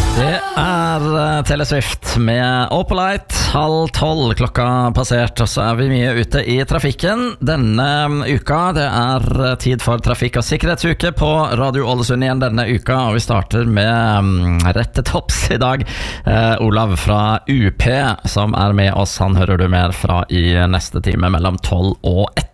Det Taylor Swift med Opalite, 11:30 klokka passert, og så vi mye ute i trafikken denne uka. Det tid for trafikk- og sikkerhetsuke på Radio Ålesund igjen denne uka, og vi starter med rett til topps i dag. Olav fra UP som med oss, han hører du mer fra i neste time mellom 12 og 1.